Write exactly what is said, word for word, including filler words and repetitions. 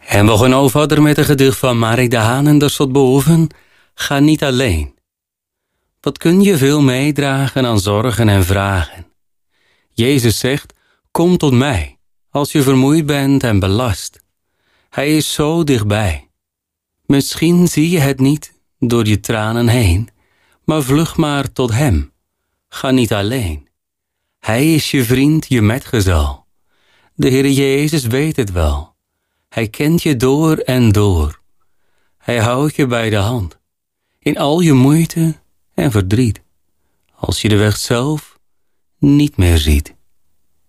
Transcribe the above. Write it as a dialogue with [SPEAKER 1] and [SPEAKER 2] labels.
[SPEAKER 1] En we gaan nou verder met een gedicht van Mark de Haan en daar staat boven: ga niet alleen. Wat kun je veel meedragen aan zorgen en vragen? Jezus zegt: kom tot mij, als je vermoeid bent en belast. Hij is zo dichtbij. Misschien zie je het niet door je tranen heen, maar vlug maar tot hem. Ga niet alleen. Hij is je vriend, je metgezel. De Heer Jezus weet het wel. Hij kent je door en door. Hij houdt je bij de hand, in al je moeite en verdriet, als je de weg zelf niet meer ziet.